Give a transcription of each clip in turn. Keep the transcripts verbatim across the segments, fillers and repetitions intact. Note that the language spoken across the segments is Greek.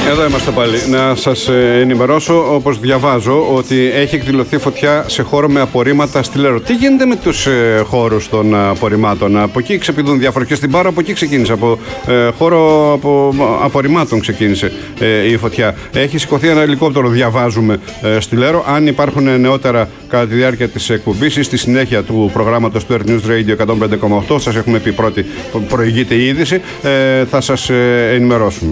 Εδώ είμαστε πάλι. Να σας ενημερώσω, όπως διαβάζω, ότι έχει εκδηλωθεί φωτιά σε χώρο με απορρίμματα στη Λέρο. Τι γίνεται με τους ε, χώρους των απορριμμάτων? Από εκεί ξεπηδούν διάφορα και στην Πάρο από εκεί ξεκίνησε. Από ε, χώρο από, απορριμμάτων ξεκίνησε ε, η φωτιά. Έχει σηκωθεί ένα ελικόπτερο, διαβάζουμε, ε, στη Λέρο. Αν υπάρχουν νεότερα κατά τη διάρκεια της εκπομπής ή στη συνέχεια του προγράμματος του Earth News Radio εκατόν πέντε κόμμα οκτώ, σας έχουμε πει πρώτη, προηγείται η είδηση, ε, θα σας ε, ενημερώσουμε.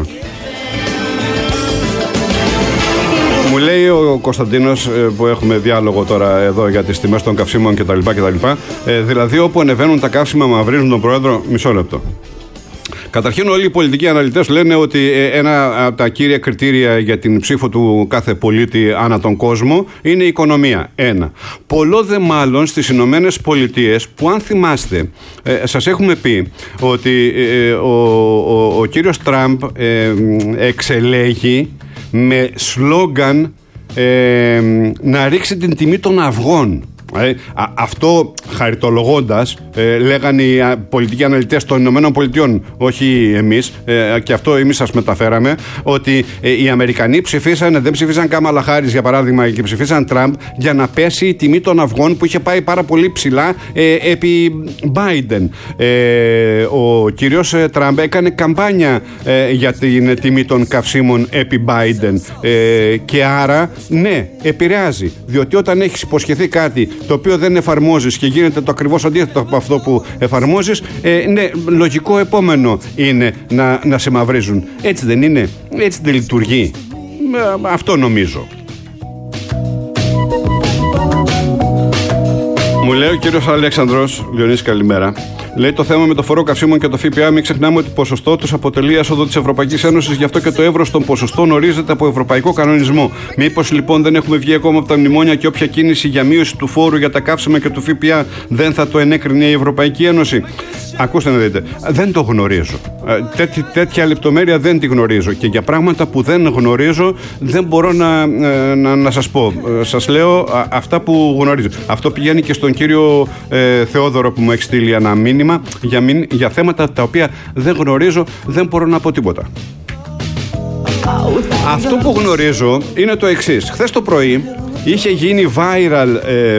Μου λέει ο Κωνσταντίνος, που έχουμε διάλογο τώρα εδώ για τις τιμές των καυσίμων κτλ. κτλ. Ε, δηλαδή, όπου ανεβαίνουν τα καύσιμα, μαυρίζουν τον πρόεδρο. Μισό λεπτό. Καταρχήν, όλοι οι πολιτικοί αναλυτές λένε ότι ένα από τα κύρια κριτήρια για την ψήφο του κάθε πολίτη ανά τον κόσμο είναι η οικονομία. Ένα. Πολλό δε μάλλον στις Ηνωμένες Πολιτείες, που αν θυμάστε, ε, σας έχουμε πει ότι ε, ο, ο, ο κύριος Τραμπ ε, εξελέγει με σλόγγαν ε, να ρίξει την τιμή των αυγών. Ε, α, αυτό χαριτολογώντας, ε, λέγανε οι πολιτικοί αναλυτές των Ηνωμένων Πολιτειών, όχι εμείς, ε, και αυτό εμείς σας μεταφέραμε, ότι ε, οι Αμερικανοί ψηφίσαν, δεν ψηφίσαν Κάμαλα Χάρις για παράδειγμα και ψηφίσαν Τραμπ για να πέσει η τιμή των αυγών που είχε πάει πάρα πολύ ψηλά ε, επί Biden. Ε, ο κύριος ε, Τραμπ έκανε καμπάνια ε, για την τιμή των καυσίμων επί Biden, ε, και άρα ναι, επηρεάζει, διότι όταν έχεις υποσχεθεί κάτι το οποίο δεν εφαρμόζεις και γίνεται το ακριβώς αντίθετο από αυτό που εφαρμόζεις, ε, ναι, λογικό επόμενο είναι να, να σε μαυρίζουν. Έτσι δεν είναι? Έτσι δεν λειτουργεί? Ε, αυτό νομίζω. Μου λέει ο κύριος Αλέξανδρος, Διονύση, καλημέρα. Λέει, το θέμα με το φορό καυσίμων και το ΦΠΑ, μην ξεχνάμε ότι το ποσοστό τους αποτελεί έσοδο της Ευρωπαϊκής Ένωσης, γι' αυτό και το εύρος των ποσοστών ορίζεται από ευρωπαϊκό κανονισμό. Μήπως λοιπόν δεν έχουμε βγει ακόμα από τα μνημόνια και όποια κίνηση για μείωση του φόρου για τα καύσιμα και του ΦΠΑ δεν θα το ενέκρινε η Ευρωπαϊκή Ένωση? Ακούστε να δείτε, δεν το γνωρίζω. Τέτοι, τέτοια λεπτομέρεια δεν τη γνωρίζω και για πράγματα που δεν γνωρίζω δεν μπορώ να, να, να σας πω. Σας λέω α, αυτά που γνωρίζω. Αυτό πηγαίνει και στον κύριο ε, Θεόδωρο που μου έχει στείλει ένα μήνυμα για, μην, για θέματα τα οποία δεν γνωρίζω, δεν μπορώ να πω τίποτα. Αυτό που γνωρίζω είναι το εξής. Χθες το πρωί είχε γίνει viral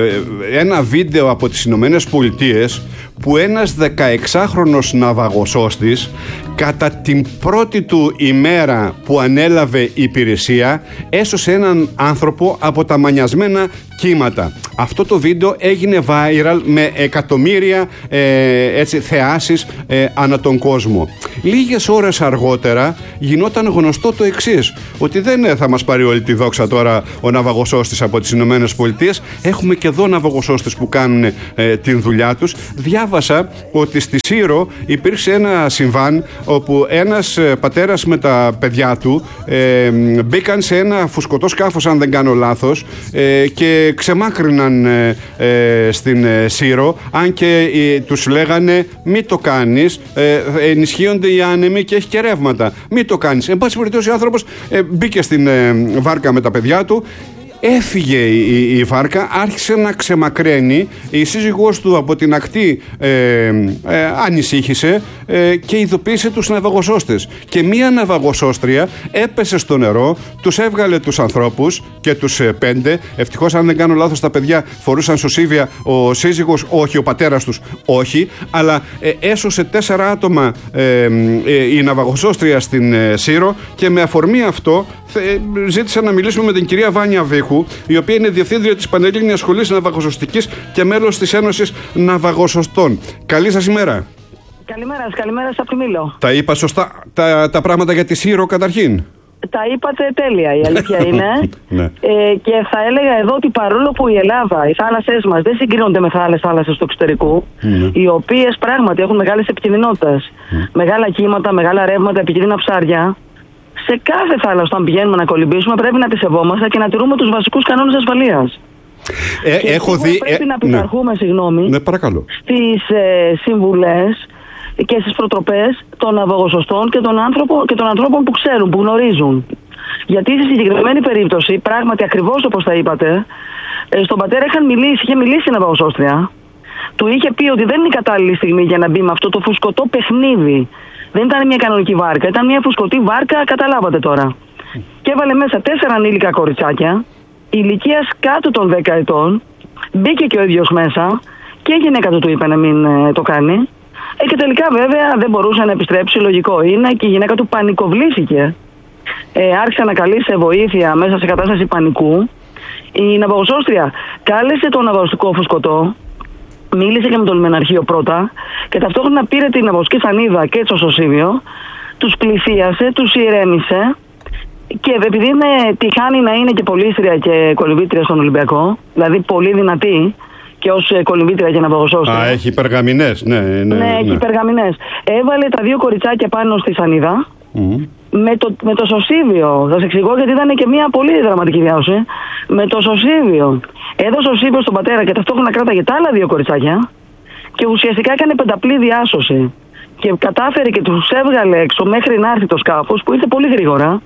ε, ένα βίντεο από τις Ηνωμένες Πολιτείες που ένας δεκαεξάχρονος ναυαγοσώστης κατά την πρώτη του ημέρα που ανέλαβε υπηρεσία έσωσε έναν άνθρωπο από τα μανιασμένα κύματα. Αυτό το βίντεο έγινε viral με εκατομμύρια ε, έτσι, θεάσεις ε, ανά τον κόσμο. Λίγες ώρες αργότερα γινόταν γνωστό το εξής, ότι δεν θα μας πάρει όλη τη δόξα τώρα ο ναυαγοσώστης από τις Ηνωμένες Πολιτείες. Έχουμε και εδώ ναυαγοσώστες που κάνουν ε, την δουλειά τους. Διάβασα ότι στη Σύρο υπήρξε ένα συμβάν όπου ένας ε, πατέρας με τα παιδιά του ε, μπήκαν σε ένα φουσκωτό σκάφος, αν δεν κάνω λάθος, ε, και ξεμάκρυναν ε, ε, στην ε, Σύρο, αν και ε, τους λέγανε μη το κάνεις, ε, ενισχύονται οι άνεμοι και έχει και ρεύματα, μη το κάνεις. Εν πάση περιπτώσει ο άνθρωπος ε, μπήκε στην ε, βάρκα με τα παιδιά του. Έφυγε η, η βάρκα, άρχισε να ξεμακραίνει. Η σύζυγός του από την ακτή ε, ε, ανησύχησε ε, και ειδοποίησε τους ναυαγοσώστες. Και μία ναυαγοσώστρια έπεσε στο νερό, τους έβγαλε τους ανθρώπους και τους ε, πέντε. Ευτυχώς, αν δεν κάνω λάθος, τα παιδιά φορούσαν σωσίβια. Ο σύζυγος όχι, ο πατέρας τους όχι. Αλλά ε, έσωσε τέσσερα άτομα ε, ε, η ναυαγοσώστρια στην ε, Σύρο, και με αφορμή αυτό ε, ζήτησα να μιλήσουμε με την κυρία Βάνια Βίχου, η οποία είναι διευθύντρια της Πανελλήνιας Σχολής Ναυαγοσωστικής και μέλος της Ένωσης Ναυαγοσωστών. Καλή σας ημέρα. Καλημέρα σας, καλημέρα σας από τη Μήλο. Τα είπα σωστά τα, τα πράγματα για τη Σύρο καταρχήν? Τα είπατε τέλεια, η αλήθεια είναι. Ναι. ε, και θα έλεγα εδώ ότι παρόλο που η Ελλάδα, οι θάλασσές μας δεν συγκρίνονται με άλλες θάλασσες του εξωτερικού, mm. οι οποίες πράγματι έχουν μεγάλες επικινδυνότητες, mm. μεγάλα κύματα, μεγάλα ρεύματα, επικίνδυνα ψάρια, σε κάθε θάλασσα, όταν πηγαίνουμε να κολυμπήσουμε, πρέπει να τη σεβόμαστε και να τηρούμε τους βασικούς κανόνες ασφαλείας. Ε, έχω δει. Πρέπει ε, να πειθαρχούμε, ναι. συγγνώμη, ναι, παρακαλώ, στις ε, συμβουλές και στις προτροπές των ναυαγοσωστών και των, άνθρωπων, και των ανθρώπων που ξέρουν, που γνωρίζουν. Γιατί στη συγκεκριμένη περίπτωση, πράγματι ακριβώς όπως τα είπατε, ε, στον πατέρα είχαν μιλήσει, είχε μιλήσει η ναυαγοσώστρια. Του είχε πει ότι δεν είναι η κατάλληλη στιγμή για να μπει με αυτό το φουσκωτό παιχνίδι. Δεν ήταν μια κανονική βάρκα, ήταν μια φουσκωτή βάρκα, καταλάβατε τώρα. και έβαλε μέσα τέσσερα ανήλικα κοριτσάκια ηλικίας κάτω των δέκα ετών. Μπήκε και ο ίδιος μέσα και η γυναίκα του του είπε να μην ε, το κάνει. Ε, και τελικά βέβαια δεν μπορούσε να επιστρέψει, λογικό είναι, και η γυναίκα του πανικοβλήθηκε. Ε, άρχισε να καλεί σε βοήθεια μέσα σε κατάσταση πανικού. Η ναυαγοσώστρια κάλεσε το ναυαγοστικό φουσκωτό, μίλησε και με το λιμεναρχείο πρώτα και ταυτόχρονα πήρε την ναυαγοστική σανίδα και το σωσίβιο, τους πλησίασε, τους ηρέμησε και επειδή είναι τυχάνει να είναι και πολύστρια και κολυμβήτρια στον Ολυμπιακό, δηλαδή πολύ δυνατή και ως κολυμβήτρια και ναυαγοσώστρια. Α, έχει περγαμηνές, ναι. Ναι, ναι, ναι. Έχει περγαμηνές. Έβαλε τα δύο κοριτσάκια πάνω στη σανίδα. Mm. Με το, με το σωσίβιο, θα σε εξηγώ γιατί ήταν και μια πολύ δραματική διάσωση. Με το σωσίβιο έδωσε σωσίβιο στον πατέρα και ταυτόχρονα κράταγε τα άλλα δύο κοριτσάκια και ουσιαστικά έκανε πενταπλή διάσωση. Και κατάφερε και τους έβγαλε έξω μέχρι να έρθει το σκάφος, που ήρθε πολύ γρήγορα.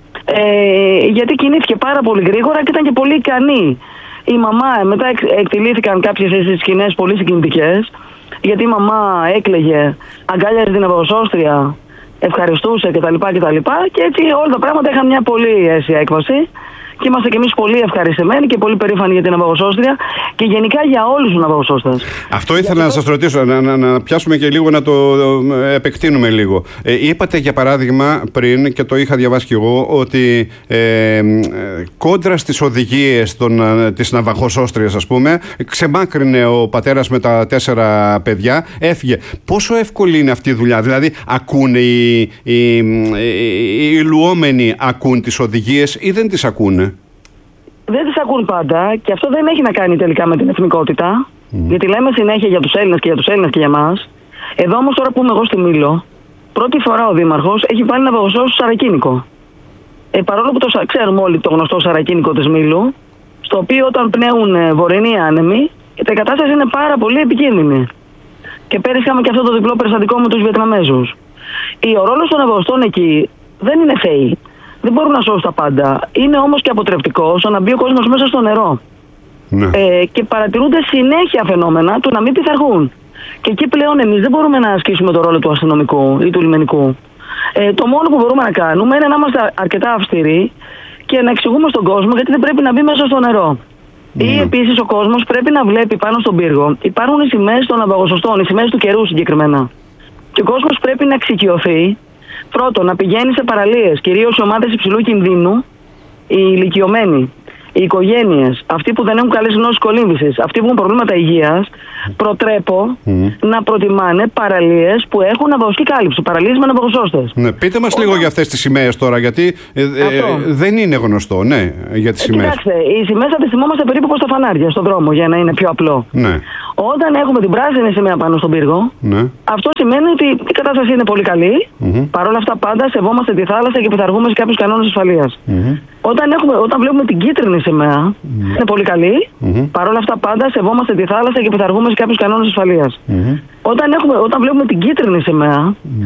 Ε, γιατί κινήθηκε πάρα πολύ γρήγορα και ήταν και πολύ ικανή. Η μαμά, μετά εκ, εκτελήθηκαν κάποιες σκηνές πολύ συγκινητικές, γιατί η μαμά έκλαιγε, αγκάλιαζε την ναυαγοσώστρια, ευχαριστούσε κτλ. κτλ. Και έτσι όλα τα πράγματα είχαν μια πολύ αίσια έκβαση. Και είμαστε κι εμείς πολύ ευχαριστημένοι και πολύ περήφανοι για την ναυαγοσώστρια και γενικά για όλους τους ναυαγοσώστες. Αυτό ήθελα για να σας ρωτήσω, να, να, να πιάσουμε και λίγο να το επεκτείνουμε λίγο. Ε, είπατε για παράδειγμα πριν, και το είχα διαβάσει κι εγώ, ότι ε, ε, κόντρα στις οδηγίες των, της ναυαγοσώστριας, ας πούμε, ξεμάκρυνε ο πατέρας με τα τέσσερα παιδιά, έφυγε. Πόσο εύκολη είναι αυτή η δουλειά? Δηλαδή, ακούνε οι, οι, οι, οι λουόμενοι ακούν τις οδηγίες ή δεν τις ακούνε? Δεν τις ακούν πάντα και αυτό δεν έχει να κάνει τελικά με την εθνικότητα. Mm. Γιατί λέμε συνέχεια για τους Έλληνες και για τους Έλληνες και για εμάς. Εδώ όμως τώρα που είμαι εγώ στη Μήλο, πρώτη φορά ο Δήμαρχος έχει βάλει ναυαγοσώστες στο Σαρακίνικο. Ε, παρόλο που το, ξέρουμε όλοι το γνωστό Σαρακίνικο της Μήλου, στο οποίο όταν πνέουν βορεινοί άνεμοι, η κατάσταση είναι πάρα πολύ επικίνδυνη. Και πέρυσι είχαμε και αυτό το διπλό περιστατικό με τους Βιετναμέζους. Ο ρόλος των ναυαγοστών εκεί δεν είναι φαιή. Δεν μπορούν να σώσουν τα πάντα. Είναι όμως και αποτρεπτικό στο να μπει ο κόσμος μέσα στο νερό. Ναι. Ε, και παρατηρούνται συνέχεια φαινόμενα του να μην πειθαρχούν. Και εκεί πλέον εμείς δεν μπορούμε να ασκήσουμε το ρόλο του αστυνομικού ή του λιμενικού. Ε, το μόνο που μπορούμε να κάνουμε είναι να είμαστε αρκετά αυστηροί και να εξηγούμε στον κόσμο γιατί δεν πρέπει να μπει μέσα στο νερό. Ναι. Ή επίσης ο κόσμος πρέπει να βλέπει πάνω στον πύργο. Υπάρχουν οι σημαίες των ναυαγοσωστών, οι σημαίες του καιρού συγκεκριμένα. Και ο κόσμος πρέπει να εξοικειωθεί. Πρώτον, να πηγαίνει σε παραλίες, κυρίως σε ομάδες υψηλού κινδύνου, οι ηλικιωμένοι, οι οικογένειες, αυτοί που δεν έχουν καλές γνώσεις κολύμβησης, αυτοί που έχουν προβλήματα υγείας, προτρέπω mm. να προτιμάνε παραλίες που έχουν ναυαγοστική κάλυψη, παραλίες με ναυαγοσώστες. Ναι, πείτε μας Όταν... λίγο για αυτές τις σημαίες τώρα, γιατί ε, ε, δεν είναι γνωστό, ναι, για τις σημαίες. Κοιτάξτε, οι σημαίες θα τις θυμόμαστε περίπου όπως τα φανάρια στον δρόμο, για να είναι πιο απλό. Ναι. Όταν έχουμε την πράσινη σημαία πάνω στον πύργο, ναι. αυτό σημαίνει ότι η κατάσταση είναι πολύ καλή. Mm-hmm. Παρ' όλα αυτά, πάντα σεβόμαστε τη θάλασσα και πειθαρχούμε σε κάποιους κανόνες ασφαλείας. Mm-hmm. Όταν, έχουμε, όταν βλέπουμε την κίτρινη σημαία, mm-hmm. είναι πολύ καλή. Mm-hmm. Παρ' όλα αυτά, πάντα σεβόμαστε τη θάλασσα και πειθαρχούμε σε κάποιους κανόνες ασφαλείας. Mm-hmm. Όταν, έχουμε, όταν βλέπουμε την κίτρινη σημαία, mm-hmm.